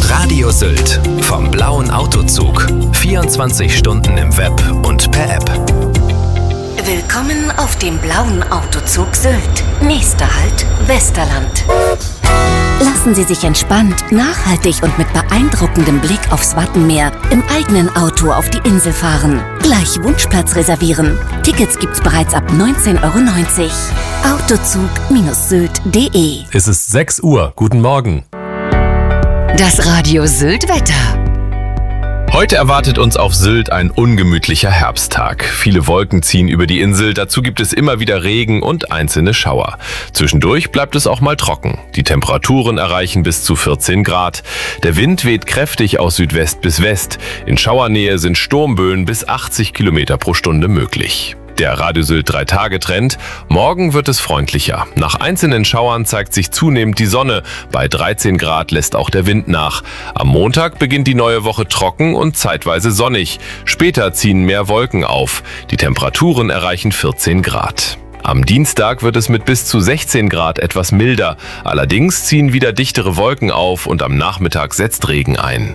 Radio Sylt vom blauen Autozug. 24 Stunden im Web und per App. Willkommen auf dem blauen Autozug Sylt. Nächster Halt, Westerland. Lassen Sie sich entspannt, nachhaltig und mit beeindruckendem Blick aufs Wattenmeer im eigenen Auto auf die Insel fahren. Gleich Wunschplatz reservieren. Tickets gibt's bereits ab 19,90 €. Autozug-sylt.de. Es ist 6 Uhr. Guten Morgen. Das Radio Sylt Wetter. Heute erwartet uns auf Sylt ein ungemütlicher Herbsttag. Viele Wolken ziehen über die Insel, dazu gibt es immer wieder Regen und einzelne Schauer. Zwischendurch bleibt es auch mal trocken. Die Temperaturen erreichen bis zu 14 Grad. Der Wind weht kräftig aus Südwest bis West. In Schauernähe sind Sturmböen bis 80 Kilometer pro Stunde möglich. Der Radio Sylt 3-Tage-Trend. Morgen wird es freundlicher. Nach einzelnen Schauern zeigt sich zunehmend die Sonne. Bei 13 Grad lässt auch der Wind nach. Am Montag beginnt die neue Woche trocken und zeitweise sonnig. Später ziehen mehr Wolken auf. Die Temperaturen erreichen 14 Grad. Am Dienstag wird es mit bis zu 16 Grad etwas milder. Allerdings ziehen wieder dichtere Wolken auf und am Nachmittag setzt Regen ein.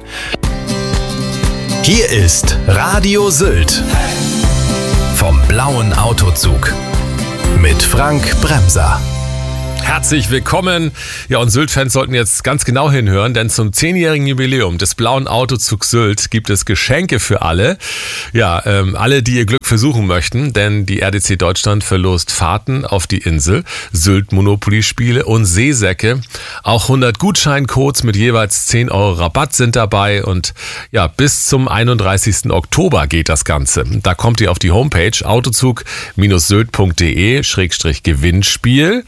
Hier ist Radio Sylt vom blauen Autozug mit Frank Bremser. Herzlich willkommen. Ja, und Sylt-Fans sollten jetzt ganz genau hinhören, denn zum 10-jährigen Jubiläum des blauen Autozugs Sylt gibt es Geschenke für alle. Ja, alle, die ihr Glück versuchen möchten, denn die RDC Deutschland verlost Fahrten auf die Insel, Sylt-Monopoly-Spiele und Seesäcke. Auch 100 Gutscheincodes mit jeweils 10 € Rabatt sind dabei und ja, bis zum 31. Oktober geht das Ganze. Da kommt ihr auf die Homepage autozug-sylt.de/Gewinnspiel.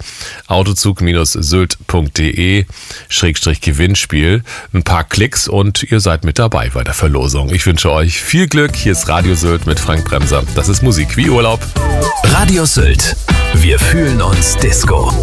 autozug-sylt.de/Gewinnspiel. Ein paar Klicks und ihr seid mit dabei bei der Verlosung. Ich wünsche euch viel Glück. Hier ist Radio Sylt mit Frank Bremser. Das ist Musik wie Urlaub. Radio Sylt. Wir fühlen uns Disco.